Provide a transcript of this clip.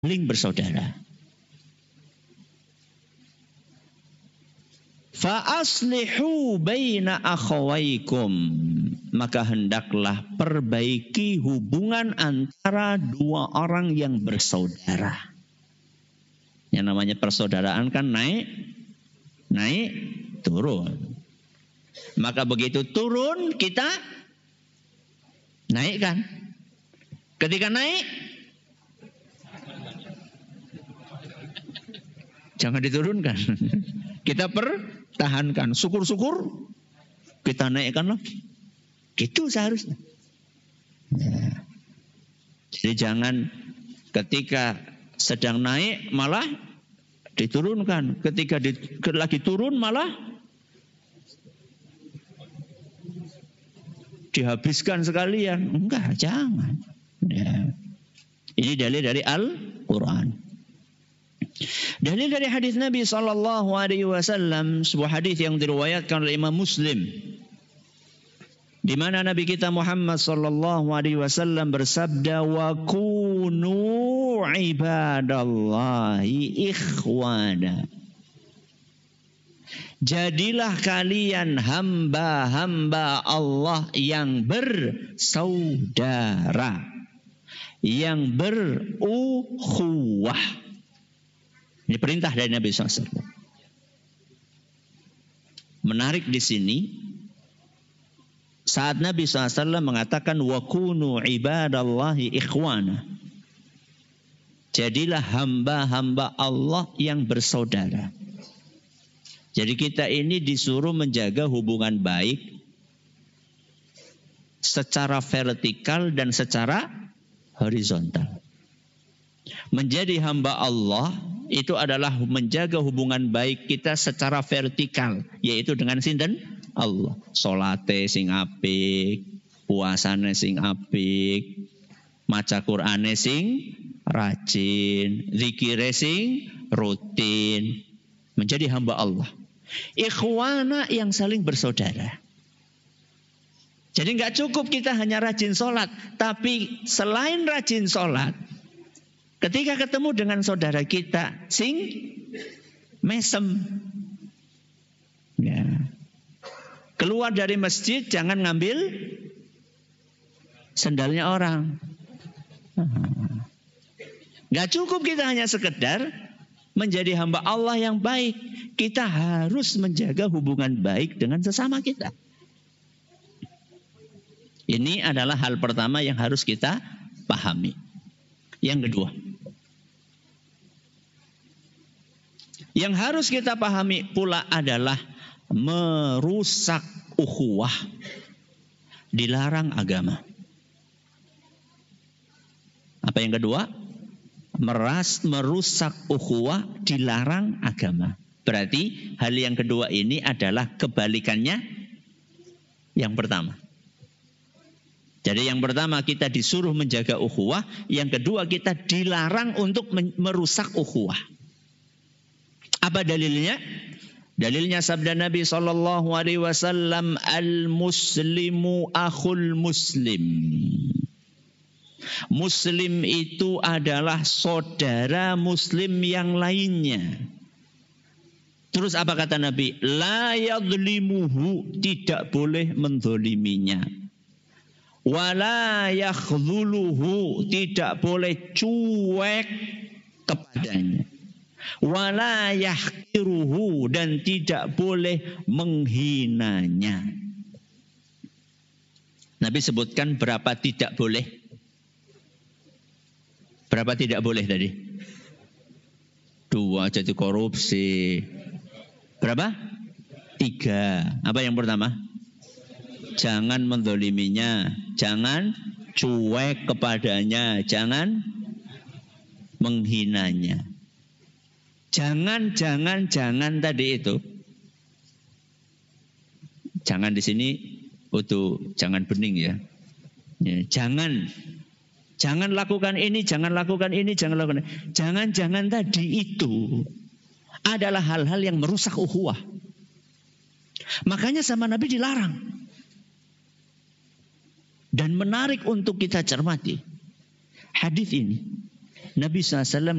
saling bersaudara. Fa aslihu baina akhawaikum, maka hendaklah perbaiki hubungan antara dua orang yang bersaudara. Yang namanya persaudaraan kan naik turun. Maka begitu turun kita naikkan. Ketika naik jangan diturunkan. Kita pertahankan. Syukur-syukur kita naikkan lagi. Gitu seharusnya. Ya. Jadi jangan ketika sedang naik malah diturunkan. Ketika lagi turun malah dihabiskan sekalian. Enggak, jangan. Ya. Ini dalil dari Al-Quran. Dalil dari hadis Nabi SAW, sebuah hadis yang diriwayatkan oleh Imam Muslim, di mana Nabi kita Muhammad SAW bersabda, wa kunu ibadallahi ikhwana. Jadilah kalian hamba-hamba Allah yang bersaudara, yang berukhuwah. Ini perintah dari Nabi SAW. Menarik di sini, saat Nabi SAW mengatakan wa kunu ibadallahi ikhwana. Jadilah hamba-hamba Allah yang bersaudara. Jadi kita ini disuruh menjaga hubungan baik secara vertikal dan secara horizontal. Menjadi hamba Allah itu adalah menjaga hubungan baik kita secara vertikal, yaitu dengan sinten Allah. Salate sing apik, puasane sing apik, maca Qur'ane sing rajin, zikire sing rutin. Menjadi hamba Allah. Ikhwana yang saling bersaudara. Jadi enggak cukup kita hanya rajin sholat, tapi selain rajin sholat, ketika ketemu dengan saudara kita, sing mesem. Ya. Keluar dari masjid jangan ngambil sendalnya orang. Gak cukup kita hanya sekedar menjadi hamba Allah yang baik. Kita harus menjaga hubungan baik dengan sesama kita. Ini adalah hal pertama yang harus kita pahami. Yang kedua, yang harus kita pahami pula adalah merusak ukhuwah. Dilarang agama. Apa yang kedua? Merusak ukhuwah, dilarang agama. Berarti hal yang kedua ini adalah kebalikannya yang pertama. Jadi yang pertama kita disuruh menjaga ukhuwah, yang kedua kita dilarang untuk merusak ukhuwah. Apa dalilnya? Dalilnya sabda Nabi SAW, al-muslimu akhul muslim. Muslim itu adalah saudara muslim yang lainnya. Terus apa kata Nabi? La yadlimuhu, tidak boleh mendoliminya. Wala yakhdhuluhu, tidak boleh cuek kepadanya. Wala yahqiruhu, dan tidak boleh menghinanya. Nabi sebutkan berapa tidak boleh. Berapa tidak boleh tadi? 2, jadi korupsi. Berapa? 3. Apa yang pertama? Jangan mendoliminya, jangan cuek kepadanya, jangan menghinanya. Jangan tadi itu. Jangan di sini jangan bening ya. Jangan lakukan ini, jangan lakukan ini, jangan lakukan ini. Jangan tadi itu adalah hal-hal yang merusak ukhuwah. Makanya sama Nabi dilarang. Dan menarik untuk kita cermati hadis ini. Nabi SAW